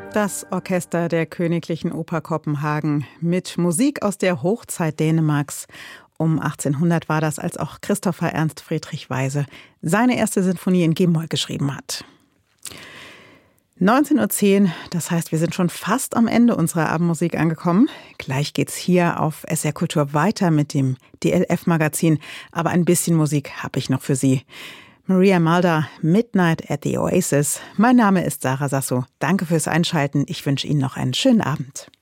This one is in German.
Das Orchester der Königlichen Oper Kopenhagen mit Musik aus der Hochzeit Dänemarks. Um 1800 war das, als auch Christopher Ernst Friedrich Weise seine erste Sinfonie in G-Moll geschrieben hat. 19:10 Uhr, das heißt, wir sind schon fast am Ende unserer Abendmusik angekommen. Gleich geht's hier auf SR Kultur weiter mit dem DLF-Magazin. Aber ein bisschen Musik habe ich noch für Sie. Maria Mulder, Midnight at the Oasis. Mein Name ist Sarah Sasso. Danke fürs Einschalten. Ich wünsche Ihnen noch einen schönen Abend.